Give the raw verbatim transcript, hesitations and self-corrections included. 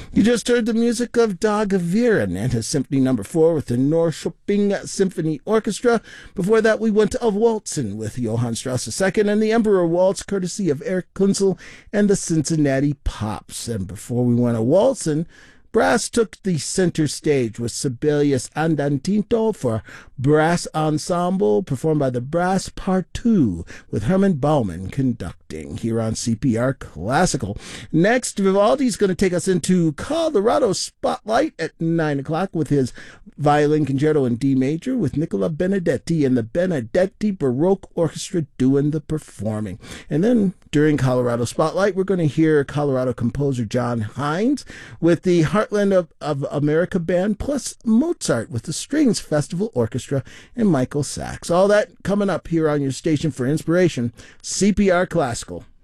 You just heard the music of Dag Viren and his Symphony Number Four with the Norrköping Symphony Orchestra. Before that, we went to A Waltzen with Johann Strauss the Second and the Emperor Waltz, courtesy of Eric Kunzel and the Cincinnati Pops. And before we went to Waltzen, brass took the center stage with Sibelius Andantino for brass ensemble, performed by the Brass Part two, with Herman Baumann conducting here on C P R Classical. Next, Vivaldi's going to take us into Colorado Spotlight at nine o'clock with his Violin Concerto in D major with Nicola Benedetti and the Benedetti Baroque Orchestra doing the performing. And then during Colorado Spotlight, we're going to hear Colorado composer John Hines with the Heartland of, of America Band, plus Mozart with the Strings Festival Orchestra and Michael Sachs. All that coming up here on your station for inspiration, C P R Classical.